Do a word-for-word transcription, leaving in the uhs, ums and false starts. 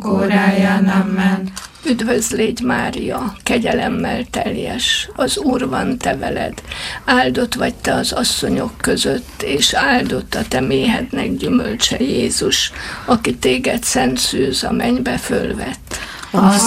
korunk óráján. Amen. Üdvözlégy Mária, kegyelemmel teljes, az Úr van te veled, áldott vagy te az asszonyok között, és áldott a te méhednek gyümölcse Jézus, aki téged szent szűz a mennybe fölvett.